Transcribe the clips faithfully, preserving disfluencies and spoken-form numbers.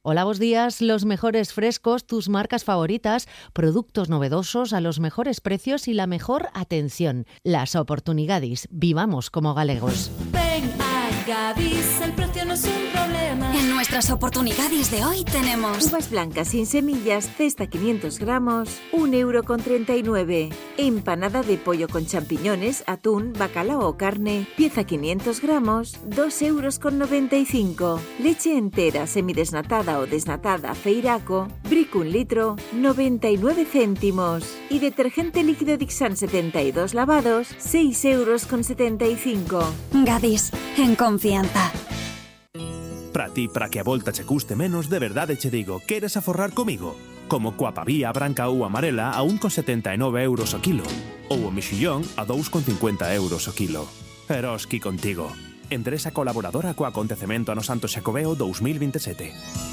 Hola, buenos días. Los mejores frescos, tus marcas favoritas, productos novedosos a los mejores precios y la mejor atención. Las oportunidades. Vivamos como galegos. Ven a Gadis, el precio no es un problema. En nuestras oportunidades de hoy tenemos uvas blancas sin semillas, cesta quinientos gramos, un euro con treinta y nueve. Empanada de pollo con champiñones, atún, bacalao o carne, pieza quinientos gramos, dos euros con noventa y cinco. Leche entera, semidesnatada o desnatada, Feiraco, Brick un litro, noventa y nueve céntimos. Y detergente líquido Dixan setenta y dos lavados, seis euros con setenta y cinco. Gadis, en confianza. Para ti, para que a volta che custe menos, de verdade che digo, queres aforrar comigo? Como coa pavía branca ou amarela a un con setenta e nove euros o kilo. Ou o mexillón a dous con cincuenta euros o kilo. Eroski contigo. Empresa colaboradora co acontecemento ano Santo Xacobeo dous mil veintisiete.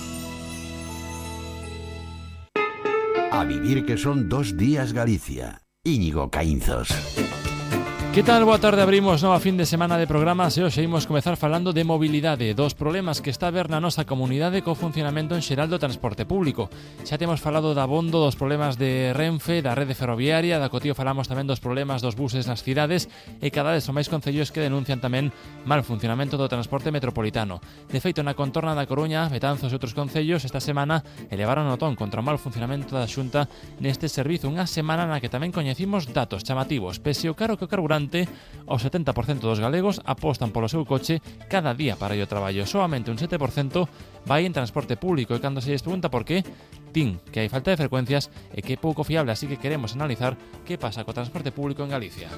A vivir que son dos días Galicia. Íñigo Caínzos. Que tal? Boa tarde, abrimos nova fin de semana de programas e hoxe imos comezar falando de mobilidade, dos problemas que está a ver na nosa comunidade co funcionamento en xeral do transporte público. Xa temos falado da abondo dos problemas de Renfe, da rede ferroviaria, da Cotío falamos tamén dos problemas dos buses nas cidades e cada vez son máis concellos que denuncian tamén mal funcionamento do transporte metropolitano. De feito, na contorna da Coruña, Betanzos e outros concellos esta semana elevaron o ton contra o mal funcionamento da Xunta neste servizo, unha semana na que tamén coñecimos datos chamativos, pese o caro que o carburante o setenta por cento dos galegos apostan polo seu coche cada día para ir ao traballo. Solamente un sete por cento vai en transporte público e cando se lles pregunta por qué, din que hai falta de frecuencias e que é pouco fiable, así que queremos analizar que pasa co transporte público en Galicia.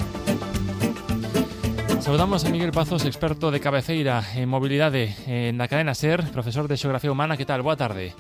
Saudamos a Miguel Pazos, experto de cabeceira en mobilidade na cadena SER, profesor de Xeografía Humana. Que tal? Boa tarde.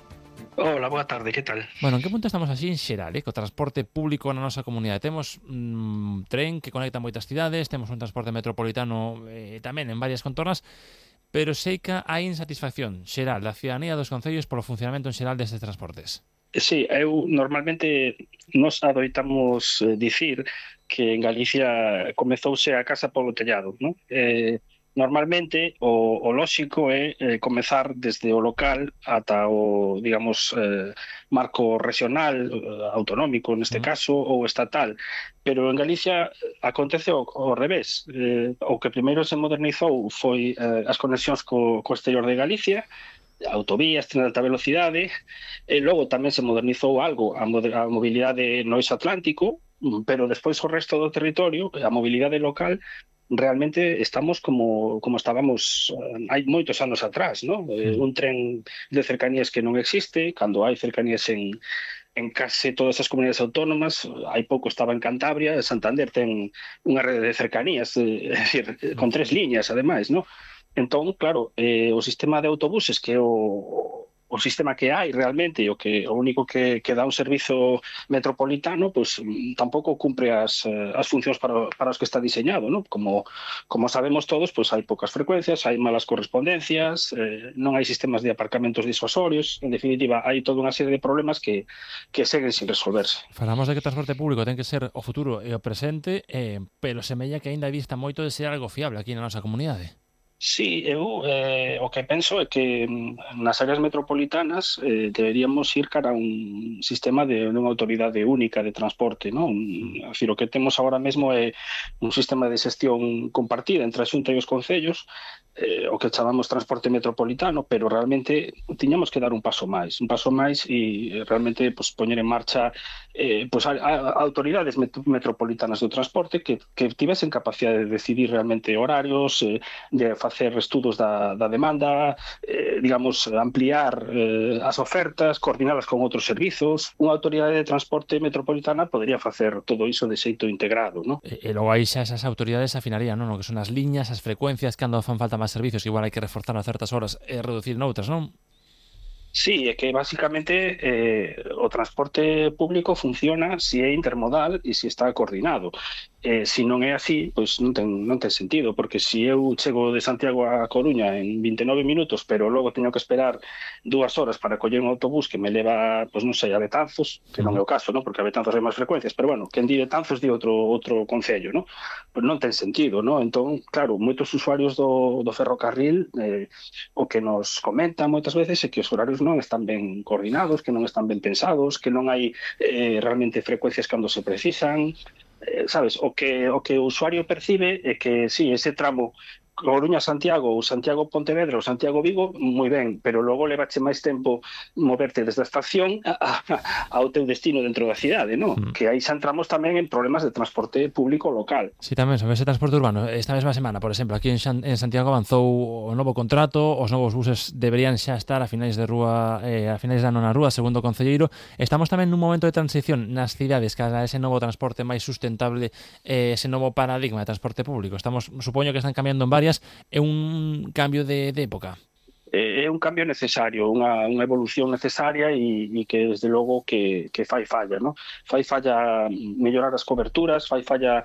Hola, boa tarde, que tal? Bueno, en que punto estamos así en xeral, eh? Co transporte público na nosa comunidade? Temos un mm, tren que conecta moitas cidades, temos un transporte metropolitano eh, tamén en varias contornas, pero sei que hai insatisfacción xeral da ciudadanía dos concellos polo funcionamento en xeral destes transportes. Sí, eu normalmente nos adoitamos eh, dicir que en Galicia comezouse a casa polo tellado, non? Eh, Normalmente o, o lóxico é eh, comezar desde o local ata o, digamos, eh, marco regional, eh, autonómico neste uh-huh. caso, ou estatal. Pero en Galicia acontece o, o revés. Eh, o que primeiro se modernizou foi eh, as conexións co, co exterior de Galicia, autovías, tren de alta velocidade, e logo tamén se modernizou algo a, a mobilidade no eixo atlántico, pero despois o resto do territorio, a mobilidade local, realmente estamos como como estábamos uh, hai moitos anos atrás, ¿no? Eh, un tren de cercanías que non existe, cando hai cercanías en en case todas as comunidades autónomas, hai pouco estaba en Cantabria, Santander ten unha rede de cercanías, eh, é dicir, con tres liñas, ademais, ¿no? Entón, claro, eh, o sistema de autobuses que é o o sistema que hai realmente e o que o único que, que dá un servizo metropolitano, pues tampouco cumpre as, as funcións para, para os que está diseñado, ¿no? Como, como sabemos todos, pues hai poucas frecuencias, hai malas correspondencias, eh, non hai sistemas de aparcamentos disuasorios, en definitiva, hai toda unha serie de problemas que, que seguen sin resolverse. Falamos de que o transporte público ten que ser o futuro e o presente, eh, pero semella que aínda dista moito de ser algo fiable aquí na nosa comunidade. Sí, eu eh, o que penso é que nas áreas metropolitanas eh, deberíamos ir cara a un sistema de unha autoridade única de transporte, non? É dicir, o que temos agora mesmo é un sistema de xestión compartida entre a Xunta e os concellos, eh, o que chamamos transporte metropolitano, pero realmente tiñamos que dar un paso máis, un paso máis e realmente pues, poñer en marcha eh, pues, a, a autoridades met- metropolitanas do transporte que, que tivesen capacidade de decidir realmente horarios, eh, de facer estudos da, da demanda, eh, digamos, ampliar eh, as ofertas, coordinalas con outros servizos. Unha autoridade de transporte metropolitana podería facer todo iso de xeito integrado, ¿no? E, e logo aí xa esas autoridades afinarían, non? O que son as liñas, as frecuencias, cando fan falta máis servicios, igual hai que reforzar a certas horas e reducir noutras, non? Sí, é que basicamente eh, o transporte público funciona si é intermodal e si está coordinado. Eh, se non é así, pois non ten, non ten sentido, porque se eu chego de Santiago a Coruña en vinte e nove minutos, pero logo teño que esperar dúas horas para coller un autobús que me leva, pois non sei, a Betanzos, que non é o caso, non? Porque a Betanzos hai máis frecuencias, pero bueno, quen di Betanzos di outro outro concello, non? Pois non ten sentido, non? Entón, claro, moitos usuarios do, do ferrocarril eh, o que nos comentan moitas veces é que os horarios non están ben coordinados, que non están ben pensados, que non hai eh, realmente frecuencias cando se precisan. Eh, sabes, o que o que o usuario percibe é que sí, ese tramo Coruña-Santiago ou Santiago-Pontevedra ou Santiago-Vigo, moi ben, pero logo levache máis tempo moverte desde a estación a, a, ao teu destino dentro da cidade, non? Mm. Que aí xa entramos tamén en problemas de transporte público local. Sí, tamén sobre ese transporte urbano. Esta mesma semana, por exemplo, aquí en, Xan, en Santiago avanzou o novo contrato, os novos buses deberían xa estar a finais de rúa, eh, a finais de ano na rúa, segundo o concelleiro. Estamos tamén nun momento de transición nas cidades cara a ese novo transporte máis sustentable, eh, ese novo paradigma de transporte público. Estamos, supoño que están cambiando en varias. É un cambio de, de época. É un cambio necesario, unha, unha evolución necesaria e, e que desde logo que, que fai falla, ¿no? Fai falla mellorar as coberturas, fai falla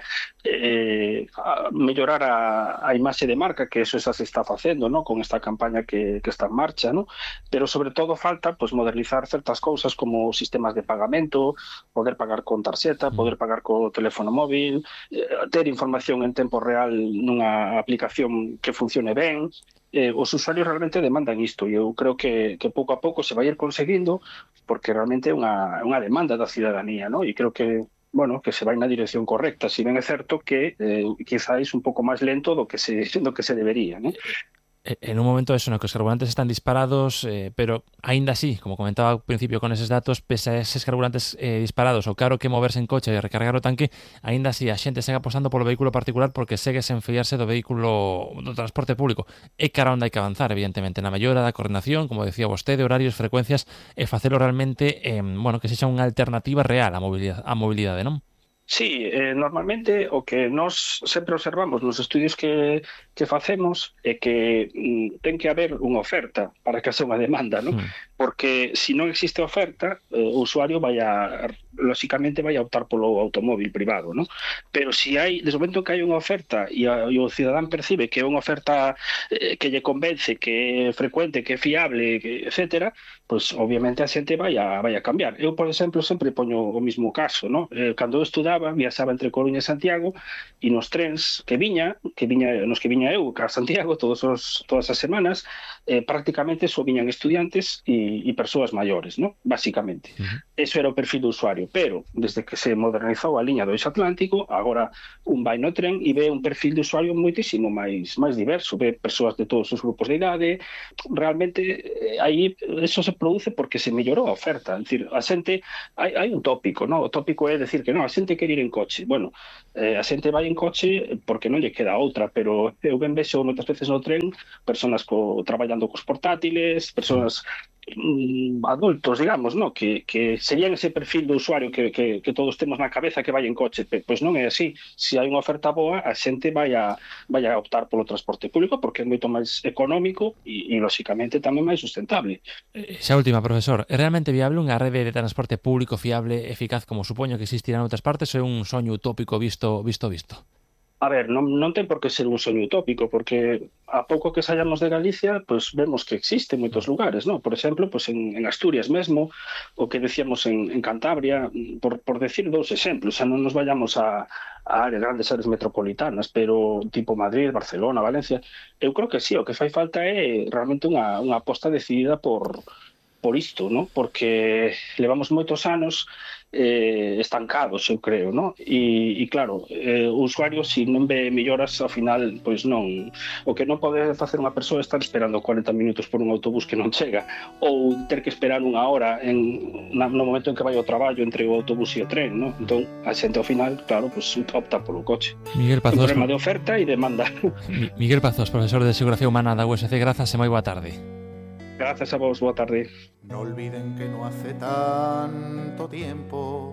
eh, a mellorar a, a imaxe de marca, que eso xa se está facendo, ¿no? Con esta campaña que, que está en marcha, ¿no? Pero sobre todo falta pues, modernizar certas cousas como sistemas de pagamento, poder pagar con tarxeta, poder pagar co teléfono móvil, eh, ter información en tempo real nunha aplicación que funcione ben. Eh, os usuarios realmente demandan isto e eu creo que, que pouco a pouco se vai ir conseguindo porque realmente é unha, unha demanda da cidadanía, ¿no? E creo que bueno, que se vai na dirección correcta, si ben é certo que eh, quizáis un pouco máis lento do que se, do que se debería, ¿no? En un momento eso, no que os carburantes están disparados, eh, pero aínda así, como comentaba ao principio con eses datos, pese a eses carburantes eh, disparados, o caro que moverse en coche e recargar o tanque, aínda así a xente segue apostando polo vehículo particular porque segue sen fiarse do vehículo do transporte público. É cara onde hai que avanzar, evidentemente, na mellora da coordinación, como decía vostede, horarios, frecuencias, e facelo realmente, eh, bueno, que sexa unha alternativa real á mobilidade, á mobilidade, non? Sí, eh, normalmente o que nós sempre observamos nos estudios que, que facemos é que mm, ten que haber unha oferta para que haxa unha demanda, ¿no? Mm. Porque se non existe oferta, eh, o usuario vai a, lóxicamente vai a optar polo automóvil privado, ¿no? Pero se hai, desde o momento que hai unha oferta e, a, e o cidadán percibe que é unha oferta eh, que lle convence, que é frecuente, que é fiable, que, etcétera, pois pues, obviamente a xente vai a, vai a cambiar. Eu, por exemplo, sempre poño o mismo caso, ¿no? Eh, cando eu estudaba, viaxaba entre Coruña e Santiago e nos trens que viña, que viña nos que viña eu a Santiago todos os, todas as semanas, eh, prácticamente só viñan estudiantes e, e persoas maiores, ¿no? Básicamente. Uh-huh. Eso era o perfil do usuario, pero desde que se modernizou a liña do Eixo Atlántico, agora un vai no tren e ve un perfil de usuario moitísimo máis máis diverso, ve persoas de todos os grupos de idade. Realmente eh, aí eso se produce porque se mellorou a oferta, é dicir, a xente hai, hai un tópico, ¿no? O tópico é decir que non, a xente quere ir en coche. Bueno, eh, a xente vai en coche porque non lle queda outra, pero eu ben vexo moitas veces no tren persoas co, traballando cos portátiles, persoas mm, adultos, digamos, ¿no? Que, que serían ese perfil do usuario que, que, que todos temos na cabeza que vai en coche. Pois non é así. Se hai unha oferta boa, a xente vai a, vai a optar polo transporte público porque é moito máis económico e, e lóxicamente, tamén máis sustentable. Xa última, profesor, é realmente viable unha rede de transporte público fiable, eficaz, como supoño que existirá en outras partes, ou é un soño utópico visto visto visto? A ver, non, non ten por que ser un soño utópico, porque a pouco que saíamos de Galicia, pues vemos que existe en moitos lugares, ¿no? Por exemplo, pues en, en Asturias mesmo, o que decíamos en, en Cantabria, por, por decir dous exemplos, xa non nos vayamos a, a áreas, grandes áreas metropolitanas, pero tipo Madrid, Barcelona, Valencia, eu creo que sí, o que fai falta é realmente unha, unha aposta decidida por, por isto, ¿no? Porque levamos moitos anos eh, estancados, eu creo, ¿no? E, e claro, eh, o usuario, se non ve melloras, ao final, pois non, o que non pode facer unha persoa é estar esperando cuarenta minutos por un autobús que non chega, ou ter que esperar unha hora en, na, no momento en que vai ao traballo entre o autobús e o tren, ¿no? Entón, a xente ao final, claro, pois opta polo coche. Miguel Pazos, un problema de oferta e demanda. Miguel Pazos, profesor de Xeografía Humana da U S C, grazas e moi boa tarde. Gracias a vos, boa tarde. No olviden que no hace tanto tiempo,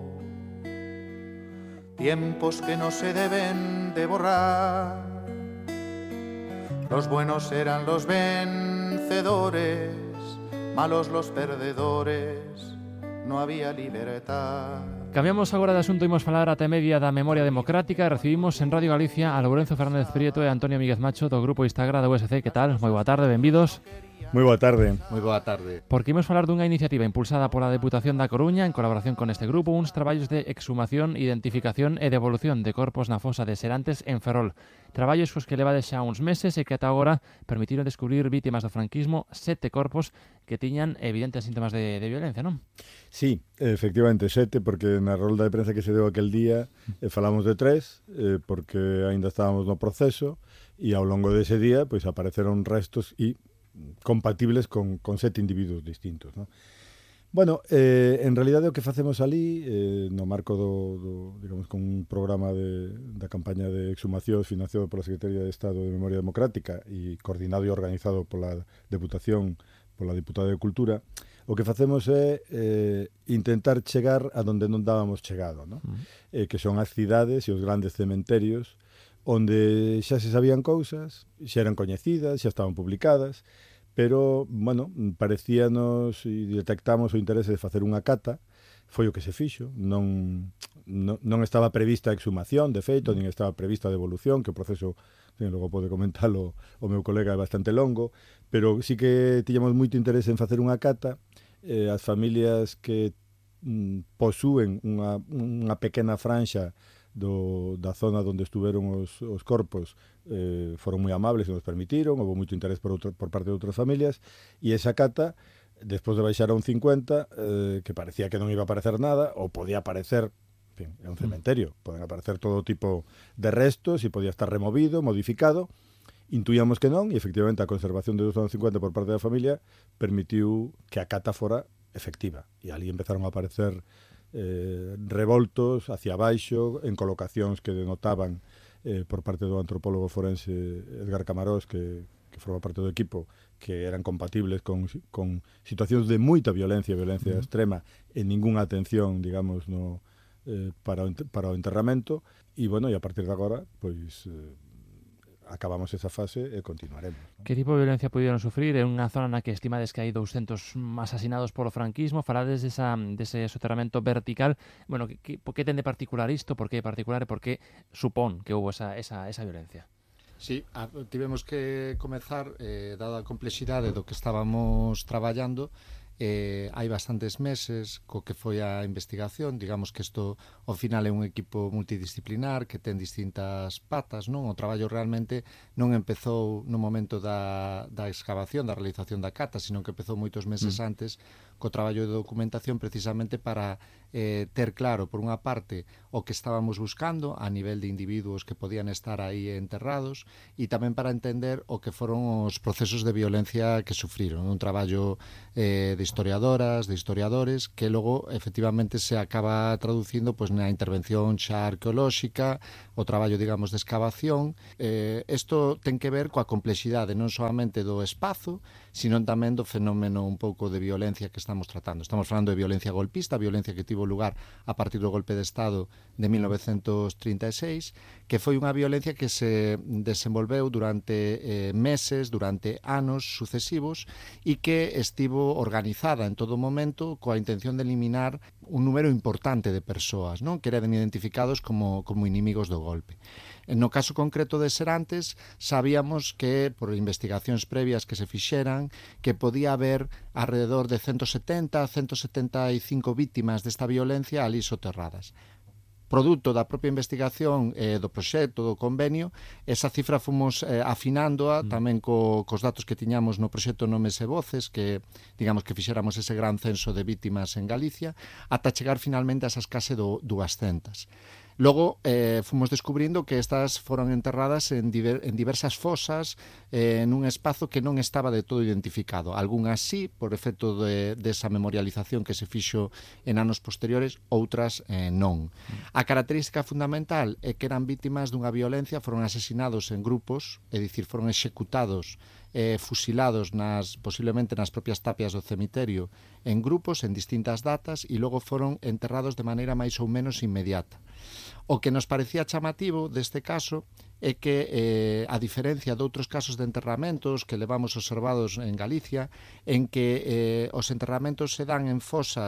tiempos que no se deben de borrar. Los buenos eran los vencedores, malos los perdedores, no había libertad. Cambiamos agora de asunto, imos falar ata media da memoria democrática e recibimos en Radio Galicia a Lourenço Fernández Prieto e Antonio Míguez Macho do Grupo Instagram da U S C. Que tal? Moi boa tarde, benvidos. Moi boa tarde. Moi boa tarde. Porque imos falar dunha iniciativa impulsada pola Deputación da Coruña en colaboración con este grupo, uns traballos de exhumación, identificación e devolución de corpos na fosa de Serantes en Ferrol. Traballos cos que levades xa uns meses e que ata agora permitiron descubrir vítimas do franquismo, sete corpos que tiñan evidentes síntomas de, de violencia, non? Sí, efectivamente, sete, porque na rolda de prensa que se deu aquel día eh, falamos de tres, eh, porque aínda estábamos no proceso, e ao longo dese día pois apareceron restos e compatibles con, con sete individuos distintos, ¿no? Bueno, eh, en realidade o que facemos ali, eh, no marco do, do, digamos, con un programa de, da campaña de exhumación financiado pola Secretaría de Estado de Memoria Democrática e coordinado e organizado pola Deputación, pola Diputada de Cultura, o que facemos é eh, intentar chegar a donde non dábamos chegado, ¿no? Uh-huh. eh, que son as cidades e os grandes cementerios onde xa se sabían cousas, xa eran coñecidas, xa estaban publicadas, pero, bueno, parecíanos e detectamos o interese de facer unha cata, foi o que se fixo, non, non, non estaba prevista a exhumación, de feito, nin estaba prevista a devolución, que o proceso, ben, logo pode comentalo o meu colega, é bastante longo, pero sí que tiñamos moito interese en facer unha cata, eh, as familias que mm, posúen unha, unha pequena franxa do, da zona onde estuveron os, os corpos, eh, foron moi amables e nos permitiron, houve moito interés por, outro, por parte de outras familias, e esa cata, despois de baixar a un cincuenta, eh, que parecía que non iba a aparecer nada, ou podía aparecer, en fin, é un cementerio, poden aparecer todo tipo de restos e podía estar removido, modificado, intuíamos que non, e efectivamente a conservación de doscientos cincuenta por parte da familia permitiu que a cata fora efectiva, e ali empezaron a aparecer Eh, revoltos hacia baixo en colocacións que denotaban eh, por parte do antropólogo forense Edgar Camarós, que, que forma parte do equipo, que eran compatibles con, con situacións de moita violencia, violencia uh-huh. extrema, e ningunha atención, digamos, no, eh, para, o, para o enterramento, e, bueno, e a partir de agora, pois, eh, acabamos esa fase e continuaremos, ¿no? Que tipo de violencia pudieron sufrir? É unha zona na que estimades que hai douscentos asasinados polo franquismo, falades desa, dese soterramento vertical. Bueno, que, que, por que ten de particular isto? Por que particular e por que supón que houve esa, esa, esa violencia? Sí, a, tivemos que comezar, eh, dada a complexidade do que estábamos traballando, eh, hai bastantes meses co que foi a investigación, digamos que isto ao final é un equipo multidisciplinar que ten distintas patas, non? O traballo realmente non empezou no momento da, da excavación, da realización da cata, sino que empezou moitos meses mm. antes co traballo de documentación, precisamente para eh, ter claro, por unha parte, o que estábamos buscando a nivel de individuos que podían estar aí enterrados, e tamén para entender o que foron os procesos de violencia que sufriron. Un traballo eh, de historiadoras, de historiadores, que logo efectivamente se acaba traducindo pois, na intervención xa arqueolóxica, o traballo, digamos, de excavación. Eh, isto ten que ver coa complexidade non solamente do espazo, sino tamén do fenómeno un pouco de violencia que estamos tratando. Estamos falando de violencia golpista, violencia que tivo lugar a partir do golpe de Estado de mil novecentos trinta e seis, que foi unha violencia que se desenvolveu durante eh, meses, durante anos sucesivos, e que estivo organizada en todo momento coa intención de eliminar un número importante de persoas, non? Que eran identificados como, como inimigos do golpe. No caso concreto de Serantes, sabíamos que, por investigacións previas que se fixeran, que podía haber alrededor de ciento setenta a ciento setenta e cinco vítimas desta violencia ali soterradas. Produto da propia investigación eh, do proxecto, do convenio, esa cifra fomos eh, afinándoa tamén co, cos datos que tiñamos no proxecto Nomes e Voces, que, digamos, que fixéramos ese gran censo de vítimas en Galicia, ata chegar finalmente a esas case do duascentas. Logo, eh, fomos descubrindo que estas foron enterradas en, diver, en diversas fosas, eh, nun espazo que non estaba de todo identificado. Algúnas sí, por efecto de, de esa memorialización que se fixo en anos posteriores, outras eh, non. A característica fundamental é que eran vítimas dunha violencia, foron asesinados en grupos, é dicir, foron executados, eh, fusilados nas, posiblemente nas propias tapias do cemiterio, en grupos, en distintas datas, e logo foron enterrados de maneira máis ou menos inmediata. O que nos parecía chamativo deste caso é que, eh, a diferencia de outros casos de enterramentos que levamos observados en Galicia, en que eh, os enterramentos se dan en fosas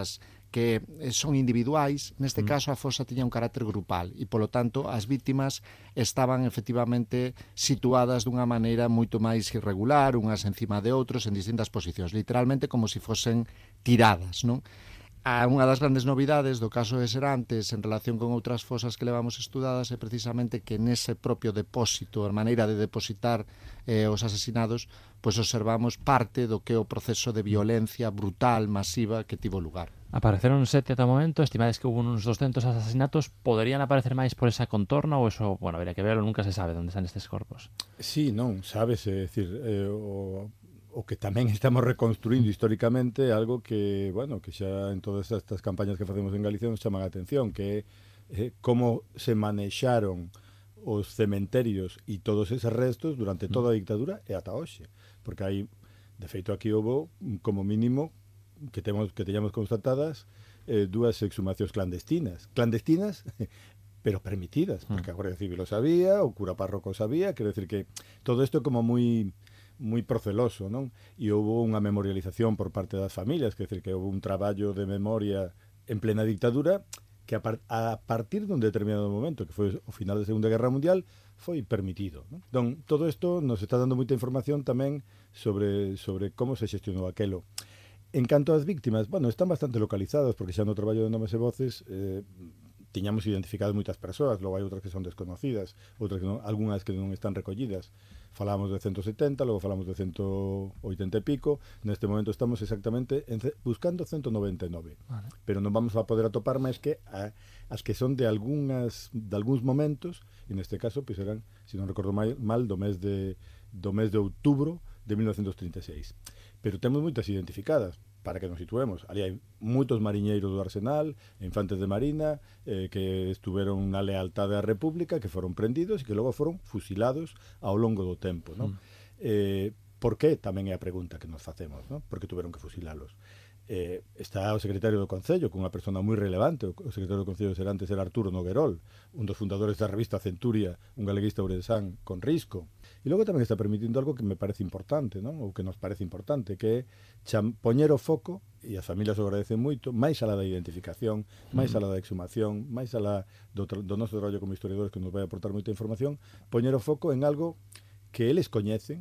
que son individuais, neste mm. caso a fosa tiña un carácter grupal e, polo tanto, as vítimas estaban efectivamente situadas dunha maneira moito máis irregular, unhas encima de outros, en distintas posicións, literalmente como se si fosen tiradas, non? A unha das grandes novidades do caso de Serantes en relación con outras fosas que levamos estudadas é precisamente que nese propio depósito, a maneira de depositar eh, os asesinados, pois observamos parte do que é o proceso de violencia brutal, masiva que tivo lugar. Apareceron sete ata o momento, estimades que hubo uns doscientos asesinatos, poderían aparecer máis por esa contorna ou eso, bueno, habría que verlo, nunca se sabe onde están estes corpos? Sí, non, sabes, é dicir, eh, o... o que tamén estamos reconstruindo históricamente algo que, bueno, que xa en todas estas campañas que facemos en Galicia nos chaman a atención, que é eh, como se manexaron os cementerios e todos eses restos durante toda a dictadura e ata hoxe. Porque hai, de feito, aquí houve como mínimo que temos que teñamos constatadas eh, dúas exhumacións clandestinas. Clandestinas, pero permitidas, porque a Guardia Civil o sabía, o cura párroco o sabía, quero decir que todo isto como moi moi proceloso, non? E houve unha memorialización por parte das familias, quer dizer que houve un traballo de memoria en plena dictadura que a, par a partir dun determinado momento, que foi o final da Segunda Guerra Mundial, foi permitido, non? Entón, todo isto nos está dando moita información tamén sobre, sobre como se xestionou aquelo. En canto ás víctimas, bueno, están bastante localizadas, porque xa no traballo de nomes e voces eh, tiñamos identificado moitas persoas, logo hai outras que son desconocidas, outras que non, algunhas que non están recollidas. Falamos de ciento setenta, logo falamos de ciento oitenta e pico, neste momento estamos exactamente en, buscando ciento noventa e nove. Vale. Pero non vamos a poder atopar máis que a, as que son de algunhas de algúns momentos, e neste caso pois eran, se non recordo mal, mal do mes de do mes de outubro de mil novecentos trinta e seis. Pero temos moitas identificadas, para que nos situemos. Ali hai moitos mariñeiros do Arsenal, infantes de marina, eh, que estuveron na lealtade á República, que foron prendidos e que logo foron fusilados ao longo do tempo, non? Mm. Eh, por que? Tamén é a pregunta que nos facemos, non? Por que tuveron que fusilalos? Eh, está o secretario do Concello, que é unha persona moi relevante, o secretario do Concello de Serantes era Arturo Noguerol, un dos fundadores da revista Centuria, un galeguista ourensán con risco. E logo tamén está permitindo algo que me parece importante, non? Ou que nos parece importante, que é poñer o foco, e as familias o agradecen moito, máis alá da identificación, máis alá da exhumación, máis alá do, do noso traballo como historiadores, que nos vai aportar moita información, poñer o foco en algo que eles coñecen,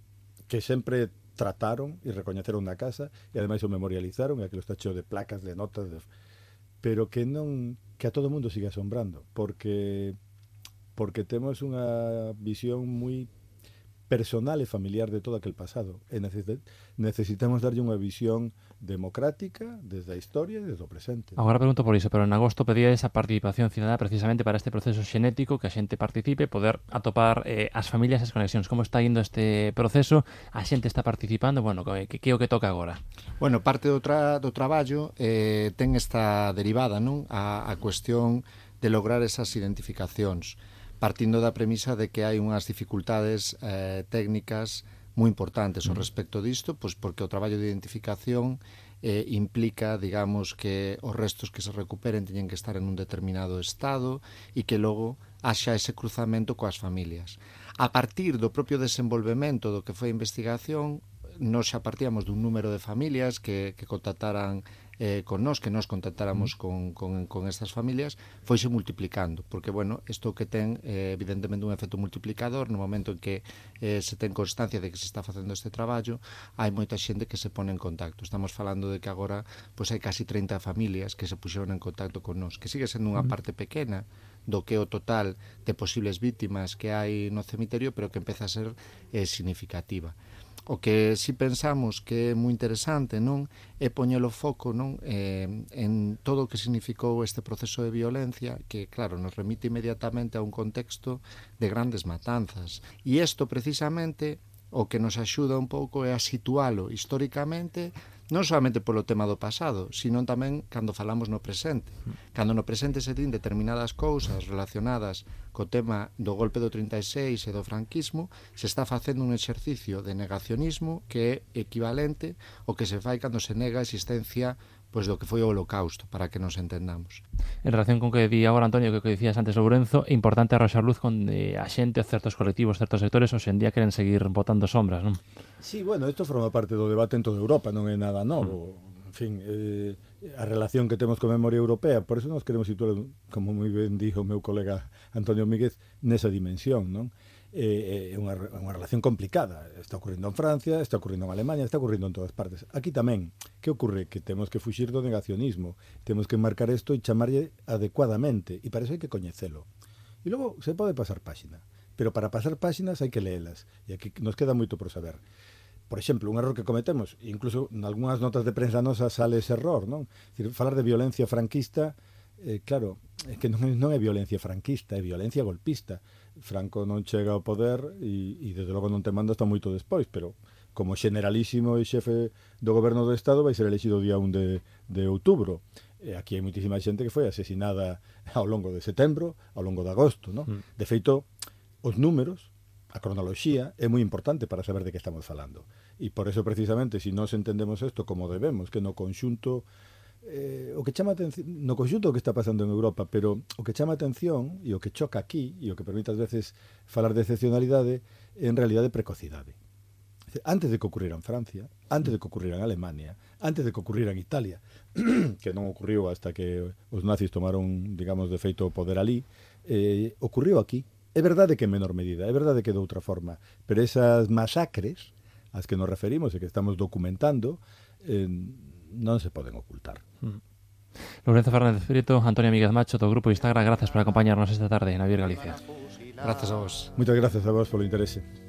que sempre trataron e recoñeceron na casa, e ademais o memorializaron, e aquilo está cheo de placas, de notas, de... pero que non, que a todo mundo siga asombrando, porque porque temos unha visión moi personal e familiar de todo aquel pasado, e necesitamos darlle unha visión democrática desde a historia e desde o presente. Agora pregunto por iso, pero en agosto pedía esa participación cidadá precisamente para este proceso xenético, que a xente participe, poder atopar eh, as familias e as conexións. Como está indo este proceso? A xente está participando? Bueno, que, que é o que toca agora? Bueno, parte do, tra do traballo eh, ten esta derivada, non? A, a cuestión de lograr esas identificacións, partindo da premisa de que hai unhas dificultades eh, técnicas moi importantes ao respecto disto, pois porque o traballo de identificación eh, implica, digamos, que os restos que se recuperen teñen que estar en un determinado estado e que logo haxa ese cruzamento coas familias. A partir do propio desenvolvemento do que foi a investigación, nos xa partíamos dun número de familias que, que contactaran eh, con nós, que nos contactáramos con, con, con estas familias, foise multiplicando, porque, bueno, isto que ten eh, evidentemente un efecto multiplicador no momento en que eh, se ten constancia de que se está facendo este traballo, hai moita xente que se pone en contacto. Estamos falando de que agora pois hai casi trinta familias que se puxeron en contacto con nós, que sigue sendo unha parte pequena do que o total de posibles vítimas que hai no cemiterio, pero que empeza a ser eh, significativa. O que si pensamos que é moi interesante, non, é poñer o foco, non, eh, en todo o que significou este proceso de violencia, que, claro, nos remite inmediatamente a un contexto de grandes matanzas. E isto, precisamente, o que nos axuda un pouco é a situalo históricamente, non solamente polo tema do pasado, sino tamén cando falamos no presente. Cando no presente se din determinadas cousas relacionadas co tema do golpe do trinta e seis e do franquismo, se está facendo un exercicio de negacionismo que é equivalente ao que se fai cando se nega a existencia pois do que foi o Holocausto, para que nos entendamos. En relación con que di agora, Antonio, que, que dicías antes, Lourenzo, é importante arroxar luz con eh, a xente, certos colectivos, certos sectores, hoxe en día queren seguir botando sombras, non? Sí, bueno, isto forma parte do debate en toda Europa, non é nada novo. Mm. En fin, eh, a relación que temos con a memoria europea, por eso nos queremos situar, como moi ben dixo o meu colega Antonio Míguez, nesa dimensión, non? É eh, unha, unha relación complicada. Está ocurrindo en Francia, está ocurrindo en Alemania, está ocurrindo en todas partes. Aquí tamén, que ocorre? Que temos que fuxir do negacionismo, temos que marcar isto e chamarlle adecuadamente, e para iso hai que coñecelo. E logo se pode pasar páxina, pero para pasar páxinas hai que leelas, e aquí nos queda moito por saber. Por exemplo, un error que cometemos, incluso en algunhas notas de prensa nosas sale ese error, non? Es decir, falar de violencia franquista, eh, claro, é que non é, non é violencia franquista, é violencia golpista. Franco non chega ao poder e, e desde logo non te manda hasta moito despois, pero como generalísimo e xefe do goberno do Estado vai ser elexido o día un de, de outubro. E aquí hai moitísima xente que foi asesinada ao longo de setembro, ao longo de agosto, non? Mm. De feito, os números, a cronoloxía é moi importante para saber de que estamos falando. E por eso precisamente, se si nós entendemos isto como debemos, que no conxunto eh, o que chama atención, no conxunto o que está pasando en Europa, pero o que chama atención e o que choca aquí e o que permite ás veces falar de excepcionalidade é en realidade precocidade. Antes de que ocurrira en Francia, antes de que ocurrira en Alemania, antes de que ocurrira en Italia, que non ocurriu hasta que os nazis tomaron, digamos, de feito o poder alí, eh, ocurriu aquí. É verdade que en menor medida, é verdade que de outra forma, pero esas masacres ás que nos referimos e que estamos documentando eh, non se poden ocultar. Mm. Lourenzo Fernández Prieto, Antonio Míguez Macho, do Grupo Bistagra, grazas por acompañarnos esta tarde en A Vivir Galicia. Grazas a vos. Moitas grazas a vos polo interese.